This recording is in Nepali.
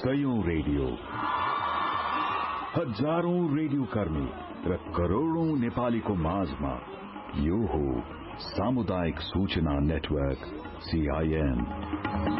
कयौं रेडियो, हजारौं रेडियो कर्मी र करोड़ौं नेपालीको माझमा यो हो सामुदायिक सूचना नेटवर्क CIN।